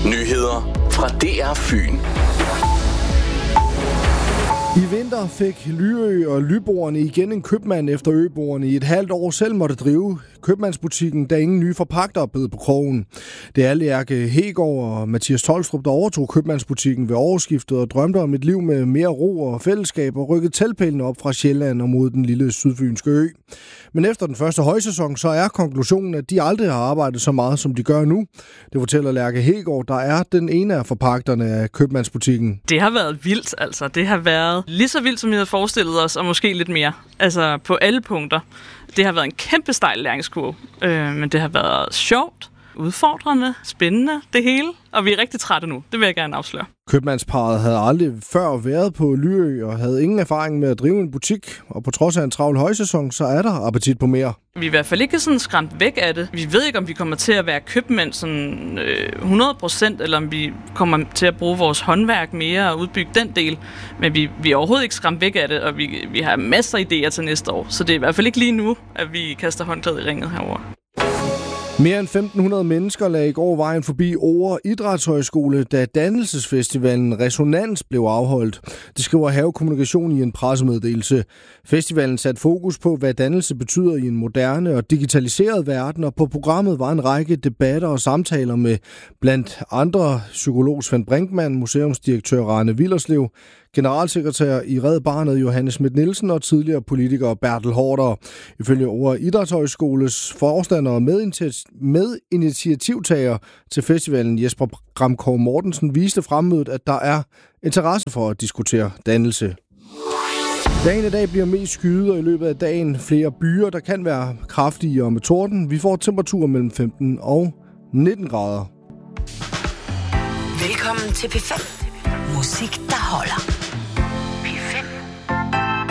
Nyheder fra DR Fyn. I vinter fik Lyø og lyboerne igen en købmand, efter øboerne i et halvt år selv måtte drive købmandsbutikken, da ingen nye forpagtere bed på krogen. Det er Lærke Hegaard og Mathias Tolstrup, der overtog købmandsbutikken ved årsskiftet og drømte om et liv med mere ro og fællesskab og rykkede teltpælene op fra Sjælland og mod den lille sydfynske ø. Men efter den første højsæson, så er konklusionen, at de aldrig har arbejdet så meget, som de gør nu. Det fortæller Lærke Hegaard, der er den ene af forpagterne af købmandsbutikken. Det har været vildt, altså. Det har været lige så vildt, som vi havde forestillet os, og måske lidt mere. Altså på alle punkter. Det har været en kæmpe stejl læringskurve, men det har været sjovt, udfordrende, spændende, det hele. Og vi er rigtig trætte nu, det vil jeg gerne afsløre. Købmandsparret havde aldrig før været på Lyø og havde ingen erfaring med at drive en butik. Og på trods af en travl højsæson, så er der appetit på mere. Vi er i hvert fald ikke sådan skræmt væk af det. Vi ved ikke, om vi kommer til at være købmænd sådan 100%, eller om vi kommer til at bruge vores håndværk mere og udbygge den del. Men vi er overhovedet ikke skræmt væk af det, og vi har masser af idéer til næste år. Så det er i hvert fald ikke lige nu, at vi kaster håndklædet i ringet herover. Mere end 1.500 mennesker lagde i går vejen forbi Åre Idrætshøjskole, da dannelsesfestivalen Resonans blev afholdt. Det skriver Have Kommunikation i en pressemeddelelse. Festivalen satte fokus på, hvad dannelse betyder i en moderne og digitaliseret verden, og på programmet var en række debatter og samtaler med blandt andre psykolog Svend Brinkmann, museumsdirektør Rane Willerslev, generalsekretær i Red Barnet Johannes Schmidt-Nielsen og tidligere politiker Bertel Haarder. Ifølge Åre Idrætshøjskoles forstander og medinitiativtager til festivalen Jesper Gramkov Mortensen viste fremmødet, at der er interesse for at diskutere dannelse. Dagen i dag bliver mest skyet, og i løbet af dagen flere byer, der kan være kraftige og med torden. Vi får temperaturer mellem 15 og 19 grader. Velkommen til P5. Musik, der holder.